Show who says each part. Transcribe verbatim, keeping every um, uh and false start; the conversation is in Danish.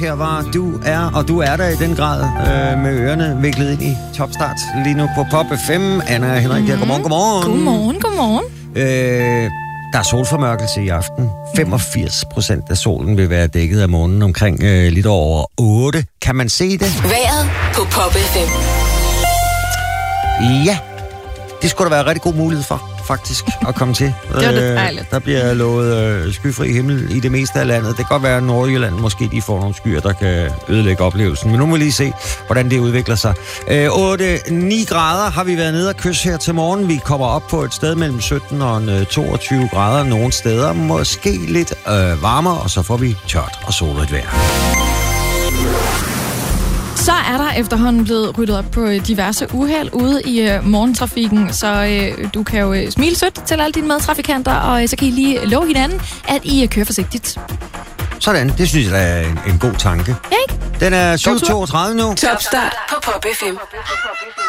Speaker 1: Her var Du Er, og du er der i den grad øh, med ørerne viklet ind i Topstart lige nu på Pop F M. Anna og Henrik, mm. godmorgen, godmorgen.
Speaker 2: Godmorgen, godmorgen.
Speaker 1: Øh, der er solformørkelse i aften. femogfirs procent af solen vil være dækket af månen omkring øh, lidt over otte. Kan man se det?
Speaker 3: Vejret på Pop F M.
Speaker 1: Ja, det skulle der være rigtig god mulighed for, faktisk, at komme til.
Speaker 2: Det var lidt dejligt.
Speaker 1: Øh, der bliver lovet øh, skyfri himmel i det meste af landet. Det kan godt være, at Nordjylland måske de får nogle skyer, der kan ødelægge oplevelsen. Men nu må vi lige se, hvordan det udvikler sig. Øh, otte ni grader har vi været nede og kysse her til morgen. Vi kommer op på et sted mellem sytten og toogtyve grader nogle steder. Måske lidt øh, varmere, og så får vi tørt og soligt vejr.
Speaker 2: Så er der efterhånden blevet ryddet op på diverse uheld ude i øh, morgentrafikken, så øh, du kan jo øh, smile sødt til alle dine medtrafikanter, og øh, så kan I lige love hinanden, at I øh, kører forsigtigt.
Speaker 1: Sådan, det synes jeg er en, en god tanke.
Speaker 2: Ja, ikke?
Speaker 1: Den er syv toogtredive nu.
Speaker 3: Topstart på Pop F M.